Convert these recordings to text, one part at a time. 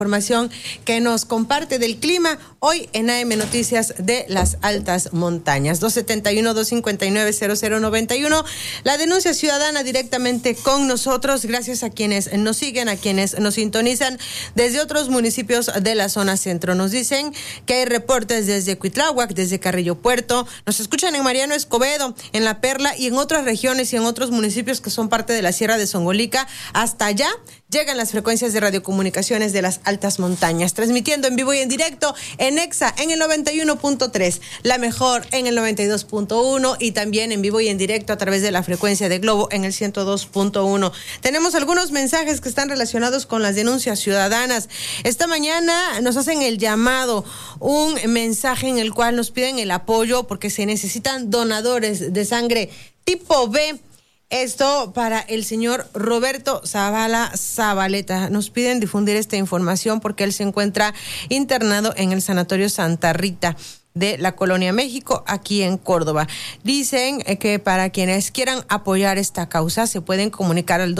Información que nos comparte del clima hoy en AM Noticias de las Altas Montañas. 271-259-0091. La denuncia ciudadana directamente con nosotros, gracias a quienes nos siguen, a quienes nos sintonizan desde otros municipios de la zona centro. Nos dicen que hay reportes desde Cuitláhuac, desde Carrillo Puerto, nos escuchan en Mariano Escobedo, en La Perla y en otras regiones y en otros municipios que son parte de la Sierra de Songolica. Hasta allá llegan las frecuencias de radiocomunicaciones de las Altas Montañas, transmitiendo en vivo y en directo en EXA en el 91.3, La Mejor en el 92.1 y también en vivo y en directo a través de la frecuencia de Globo en el 102.1. Tenemos algunos mensajes que están relacionados con las denuncias ciudadanas. Esta mañana nos hacen el llamado, un mensaje en el cual nos piden el apoyo porque se necesitan donadores de sangre tipo B. Esto para el señor Roberto Zabaleta. Nos piden difundir esta información porque él se encuentra internado en el Sanatorio Santa Rita de la Colonia México, aquí en Córdoba. Dicen que para quienes quieran apoyar esta causa se pueden comunicar al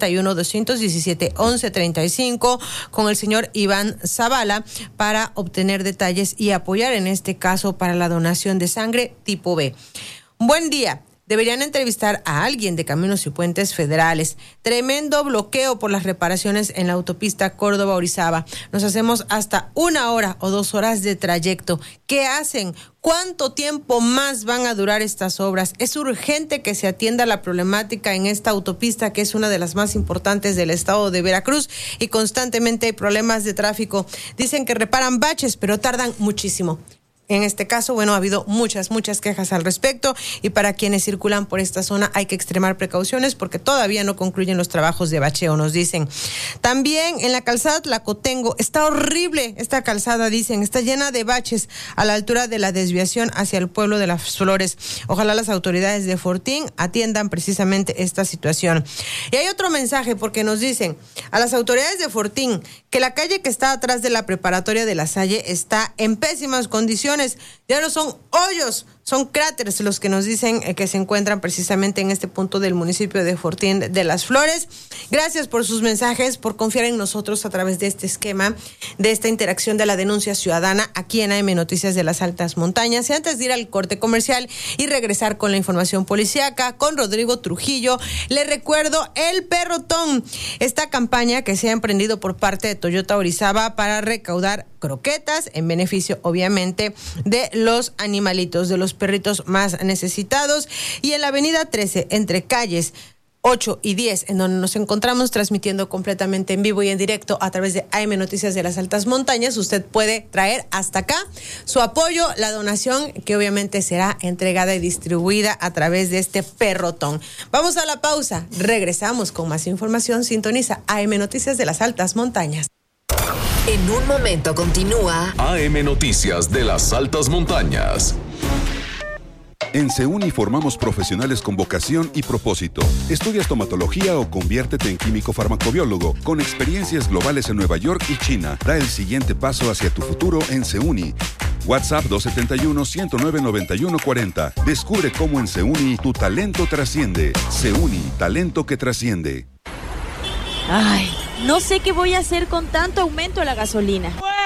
271-217-1135 con el señor Iván Zavala para obtener detalles y apoyar en este caso para la donación de sangre tipo B. Buen día. Deberían entrevistar a alguien de Caminos y Puentes Federales. Tremendo bloqueo por las reparaciones en la autopista Córdoba-Orizaba. Nos hacemos hasta 1 hora o 2 horas de trayecto. ¿Qué hacen? ¿Cuánto tiempo más van a durar estas obras? Es urgente que se atienda la problemática en esta autopista, que es una de las más importantes del estado de Veracruz, y constantemente hay problemas de tráfico. Dicen que reparan baches, pero tardan muchísimo. En este caso, ha habido muchas quejas al respecto y para quienes circulan por esta zona hay que extremar precauciones porque todavía no concluyen los trabajos de bacheo, nos dicen. También en la calzada Tlacotengo, está horrible esta calzada, dicen, está llena de baches a la altura de la desviación hacia el pueblo de Las Flores. Ojalá las autoridades de Fortín atiendan precisamente esta situación. Y hay otro mensaje porque nos dicen a las autoridades de Fortín que la calle que está atrás de la preparatoria de La Salle está en pésimas condiciones. Ya no son hoyos, son cráteres los que nos dicen que se encuentran precisamente en este punto del municipio de Fortín de Las Flores. Gracias por sus mensajes, por confiar en nosotros a través de este esquema, de esta interacción de la denuncia ciudadana aquí en AM Noticias de las Altas Montañas. Y antes de ir al corte comercial y regresar con la información policíaca con Rodrigo Trujillo, le recuerdo el Perrotón, esta campaña que se ha emprendido por parte de Toyota Orizaba para recaudar croquetas en beneficio, obviamente, de los animalitos, de los perritos más necesitados. Y en la avenida 13, entre calles 8 y 10, en donde nos encontramos transmitiendo completamente en vivo y en directo a través de AM Noticias de las Altas Montañas, usted puede traer hasta acá su apoyo, la donación que obviamente será entregada y distribuida a través de este Perrotón. Vamos a la pausa, regresamos con más información. Sintoniza AM Noticias de las Altas Montañas. En un momento continúa AM Noticias de las Altas Montañas. En CEUNI formamos profesionales con vocación y propósito. Estudia estomatología o conviértete en químico farmacobiólogo con experiencias globales en Nueva York y China. Da el siguiente paso hacia tu futuro en CEUNI. WhatsApp 271-109-9140. Descubre cómo en CEUNI tu talento trasciende. CEUNI, talento que trasciende. Ay, no sé qué voy a hacer con tanto aumento de la gasolina.